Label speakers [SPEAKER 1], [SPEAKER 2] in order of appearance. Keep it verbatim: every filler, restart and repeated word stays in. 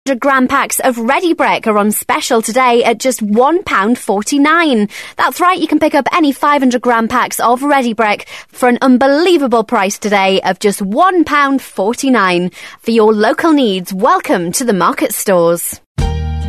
[SPEAKER 1] one hundred gram packs of Ready Brick are on special today at just one pound forty-nine. That's right, you can pick up any five hundred gram packs of Ready Brick for an unbelievable price today of just one pound forty-nine. For your local needs, welcome to the Market Stores.